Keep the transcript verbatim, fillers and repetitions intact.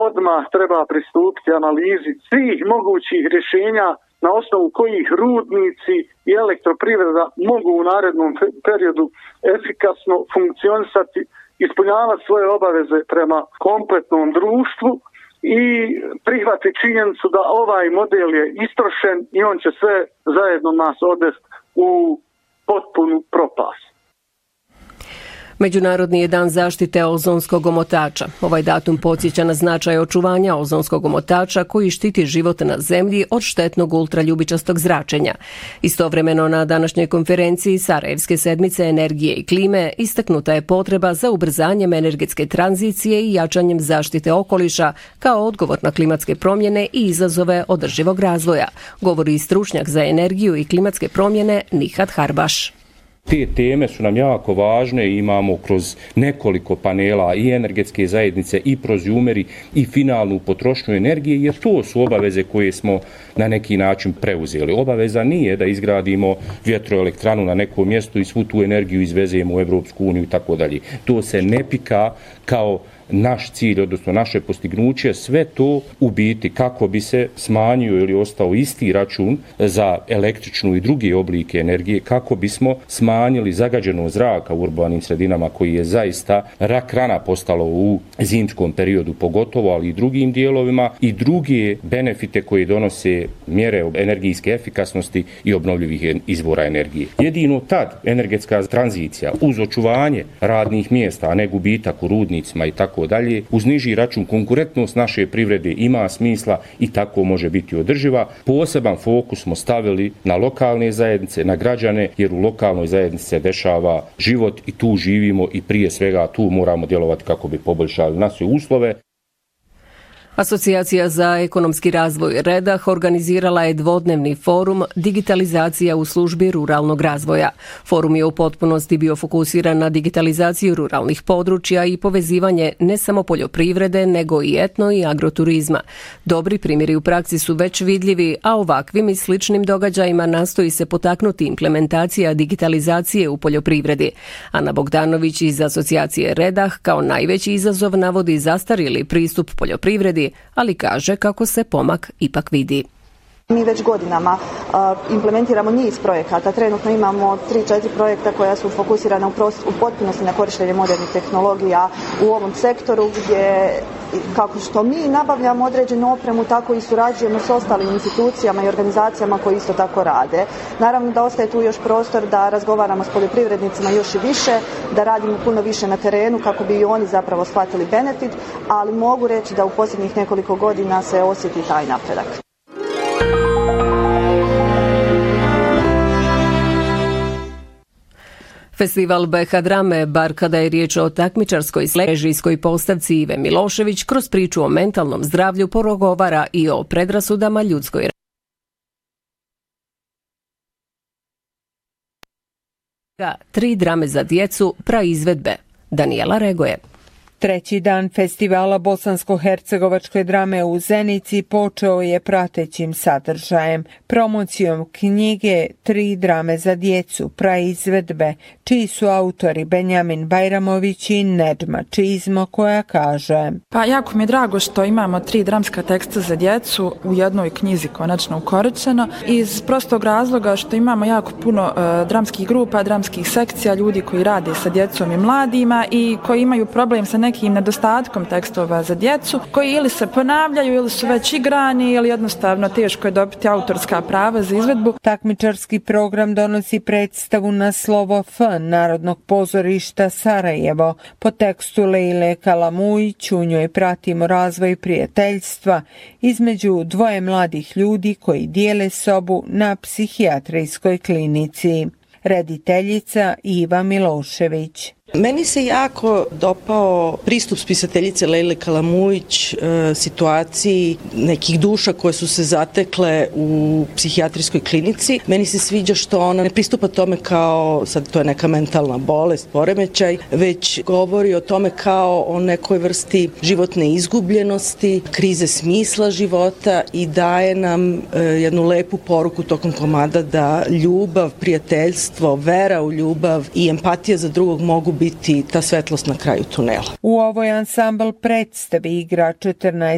Odmah treba pristupiti analizi svih mogućih rješenja na osnovu kojih rudnici i elektroprivreda mogu u narednom periodu efikasno funkcionisati, ispunjavati svoje obaveze prema kompletnom društvu i prihvati činjenicu da ovaj model je istrošen i on će sve zajedno nas odvesti u potpunu propast. Međunarodni je dan zaštite ozonskog omotača. Ovaj datum podsjeća na značaj očuvanja ozonskog omotača koji štiti život na zemlji od štetnog ultraljubičastog zračenja. Istovremeno na današnjoj konferenciji Sarajevske sedmice energije i klime istaknuta je potreba za ubrzanjem energetske tranzicije i jačanjem zaštite okoliša kao odgovor na klimatske promjene i izazove održivog razvoja, govori stručnjak za energiju i klimatske promjene Nihat Harbaš. Te teme su nam jako važne i imamo kroz nekoliko panela i energetske zajednice i prozjumeri i finalnu potrošnju energije, jer to su obaveze koje smo na neki način preuzeli. Obaveza nije da izgradimo vjetroelektranu na nekom mjestu i svu tu energiju izvezemo u Evropsku uniju i tako dalje. To se ne pika kao naš cilj, odnosno naše postignuće, sve to u biti kako bi se smanjio ili ostao isti račun za električnu i druge oblike energije, kako bismo smanjili zagađenost zraka u urbanim sredinama koji je zaista rak rana postalo u zimskom periodu pogotovo, ali i drugim dijelovima i druge benefite koje donose mjere energijske efikasnosti i obnovljivih izvora energije. Jedino tad energetska tranzicija uz očuvanje radnih mjesta, a ne gubitak u rudnicima i tako dalje, uz niži račun konkurentnost naše privrede ima smisla i tako može biti održiva. Poseban fokus smo stavili na lokalne zajednice, na građane, jer u lokalnoj zajednici se dešava život i tu živimo i prije svega tu moramo djelovati kako bi poboljšali naše uslove. Asocijacija za ekonomski razvoj Redah organizirala je dvodnevni forum Digitalizacija u službi ruralnog razvoja. Forum je u potpunosti bio fokusiran na digitalizaciju ruralnih područja i povezivanje ne samo poljoprivrede, nego i etno i agroturizma. Dobri primjeri u praksi su već vidljivi, a ovakvim i sličnim događajima nastoji se potaknuti implementacija digitalizacije u poljoprivredi. Ana Bogdanović iz Asocijacije Redah kao najveći izazov navodi zastarjeli pristup poljoprivredi, ali kaže kako se pomak ipak vidi. Mi već godinama uh, implementiramo niz projekata. Trenutno imamo tri četiri projekta koja su fokusirana u, prost, u potpunosti na korištenje modernih tehnologija u ovom sektoru gdje kako što mi nabavljamo određenu opremu, tako i surađujemo s ostalim institucijama i organizacijama koji isto tako rade. Naravno da ostaje tu još prostor da razgovaramo s poljoprivrednicima još i više, da radimo puno više na terenu kako bi i oni zapravo shvatili benefit, ali mogu reći da u posljednjih nekoliko godina se osjeti taj napredak. Festival B H drame, bar kada je riječ o takmičarskoj režijskoj postavci Ive Milošević, kroz priču o mentalnom zdravlju progovara i o predrasudama ljudskoj tri drame za djecu, praizvedbe. Danijela Regoje. Treći dan festivala bosansko-hercegovačke drame u Zenici počeo je pratećim sadržajem, promocijom knjige Tri drame za djecu, praizvedbe, čiji su autori Benjamin Bajramović i Nedžma Čizmo, koja kaže: Pa jako mi je drago što imamo tri dramska teksta za djecu u jednoj knjizi konačno ukoričeno, iz prostog razloga što imamo jako puno uh, dramskih grupa, dramskih sekcija, ljudi koji rade sa djecom i mladima i koji imaju problem sa nekim nedostatkom tekstova za djecu, koji ili se ponavljaju ili su već igrani ili jednostavno teško je dobiti autorska prava za izvedbu. Takmičarski program donosi predstavu na slovo F Narodnog pozorišta Sarajevo. Po tekstu Lejle Kalamujić u njoj pratimo razvoj prijateljstva između dvoje mladih ljudi koji dijele sobu na psihijatrijskoj klinici. Rediteljica Iva Milošević. Meni se jako dopao pristup spisateljice Lejle Kalamujić e, situaciji nekih duša koje su se zatekle u psihijatrijskoj klinici. Meni se sviđa što ona ne pristupa tome kao, sad to je neka mentalna bolest, poremećaj, već govori o tome kao o nekoj vrsti životne izgubljenosti, krize smisla života i daje nam e, jednu lepu poruku tokom komada da ljubav, prijateljstvo, vera u ljubav i empatija za drugog mogu biti ta svetlost na kraju tunela. U ovoj ansambl predstavi igra četrnaest